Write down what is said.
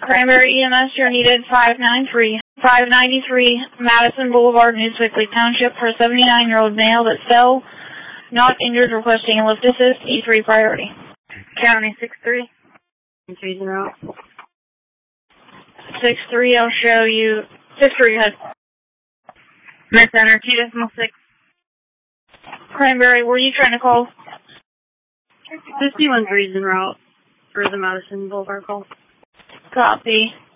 Cranberry EMS, you're needed 593 Madison Boulevard, New Swickley Township, for a 79-year-old male that fell, not injured, requesting a lift assist, E3 priority. County 6-3. 6-3, I'll show you. 6-3, go ahead. Miss Center 2.6. Cranberry, were you trying to call? 51's reason route for the Madison Boulevard call. Copy.